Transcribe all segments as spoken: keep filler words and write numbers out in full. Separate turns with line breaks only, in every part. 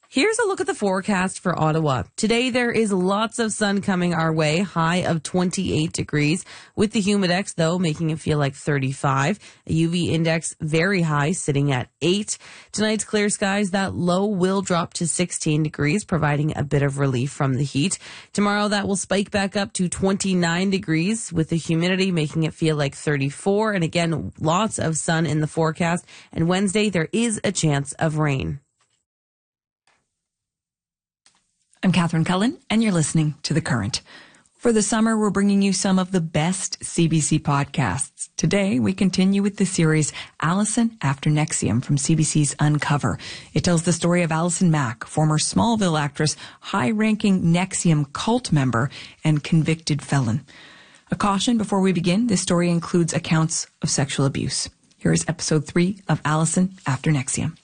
Here's a look at the forecast for Ottawa. Today, there is lots of sun coming our way, high of twenty-eight degrees, with the humidex, though, making it feel like thirty-five. A U V index very high, sitting at eight. Tonight's clear skies, that low will drop to sixteen degrees, providing a bit of relief from the heat. Tomorrow, that will spike back up to twenty-nine degrees, with the humidity making it feel like thirty-four. And again, lots of sun in the forecast. And Wednesday, there is a chance of rain.
I'm Catherine Cullen, and you're listening to The Current. For the summer, we're bringing you some of the best C B C podcasts. Today, we continue with the series Alison After N X I V M from C B C's Uncover. It tells the story of Alison Mack, former Smallville actress, high-ranking N X I V M cult member, and convicted felon. A caution before we begin, this story includes accounts of sexual abuse. Here is episode three of Alison After N X I V M.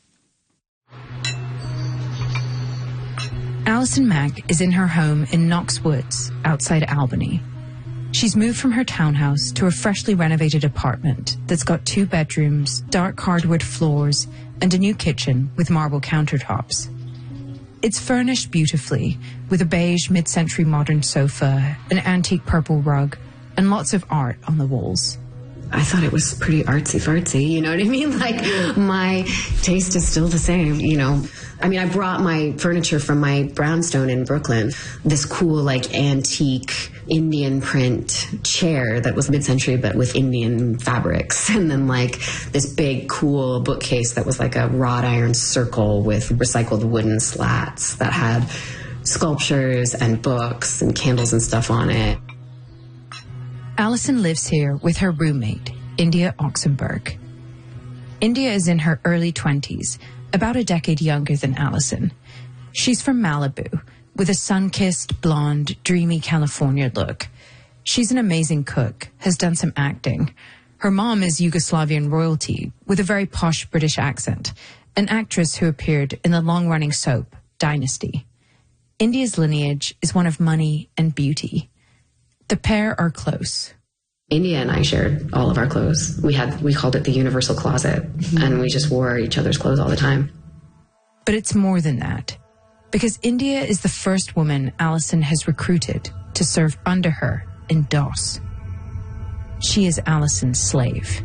Alison Mack is in her home in Knox Woods, outside Albany. She's moved from her townhouse to a freshly renovated apartment that's got two bedrooms, dark hardwood floors, and a new kitchen with marble countertops. It's furnished beautifully, with a beige mid-century modern sofa, an antique purple rug, and lots of art on the walls.
I thought it was pretty artsy-fartsy, you know what I mean? Like, my taste is still the same, you know. I mean, I brought my furniture from my brownstone in Brooklyn, this cool, like, antique Indian print chair that was mid-century but with Indian fabrics. And then, like, this big, cool bookcase that was like a wrought iron circle with recycled wooden slats that had sculptures and books and candles and stuff on it.
Alison lives here with her roommate, India Oxenberg. India is in her early twenties, about a decade younger than Alison. She's from Malibu, with a sun-kissed, blonde, dreamy California look. She's an amazing cook, has done some acting. Her mom is Yugoslavian royalty, with a very posh British accent, an actress who appeared in the long-running soap, Dynasty. India's lineage is one of money and beauty. The pair are close.
India and I shared all of our clothes. We had, we called it the universal closet, mm-hmm. and we just wore each other's clothes all the time.
But it's more than that, because India is the first woman Alison has recruited to serve under her in DOS. She is Alison's slave.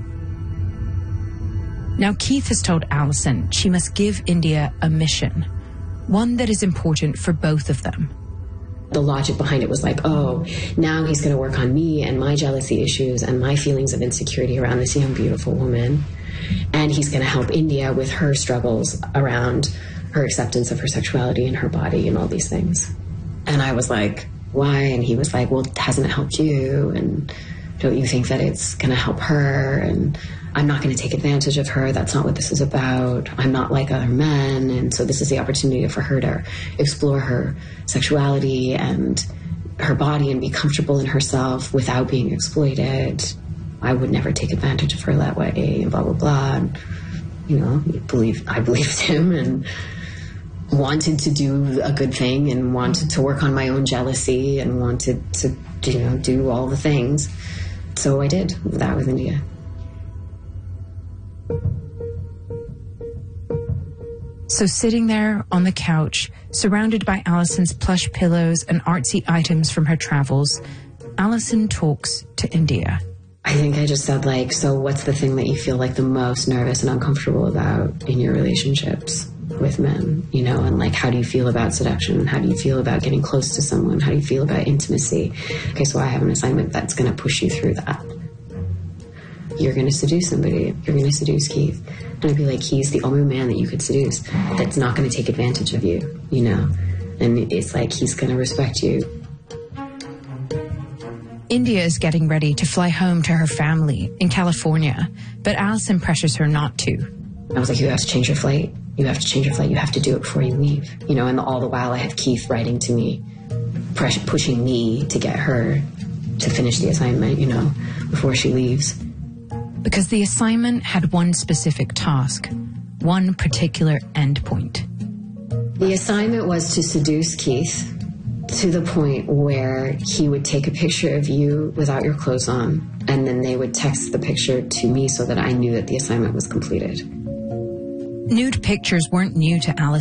Now, Keith has told Alison she must give India a mission, one that is important for both of them.
The logic behind it was like, oh, now he's going to work on me and my jealousy issues and my feelings of insecurity around this young, beautiful woman. And he's going to help India with her struggles around her acceptance of her sexuality and her body and all these things. And I was like, why? And he was like, well, hasn't it helped you? And don't you think that it's going to help her? And I'm not going to take advantage of her. That's not what this is about. I'm not like other men. And so this is the opportunity for her to explore her sexuality and her body and be comfortable in herself without being exploited. I would never take advantage of her that way, and blah, blah, blah. And, you know, believe, I believed him and wanted to do a good thing and wanted to work on my own jealousy and wanted to, you know, do all the things. So I did that with India.
So sitting there on the couch, surrounded by Alison's plush pillows and artsy items from her travels, Alison talks to India.
I think I just said, like, so what's the thing that you feel like the most nervous and uncomfortable about in your relationships with men, you know, and like, how do you feel about seduction? How do you feel about getting close to someone? How do you feel about intimacy? Okay, so I have an assignment that's going to push you through that. You're going to seduce somebody. You're going to seduce Keith. And I'd be like, he's the only man that you could seduce that's not going to take advantage of you, you know? And it's like, he's going to respect you.
India is getting ready to fly home to her family in California, but Alison pressures her not to.
I was like, you have to change your flight. You have to change your flight. You have to do it before you leave. You know, and all the while I have Keith writing to me, press- pushing me to get her to finish the assignment, you know, before she leaves.
Because the assignment had one specific task, one particular endpoint.
The assignment was to seduce Keith to the point where he would take a picture of you without your clothes on, and then they would text the picture to me so that I knew that the assignment was completed.
Nude pictures weren't new to Alison.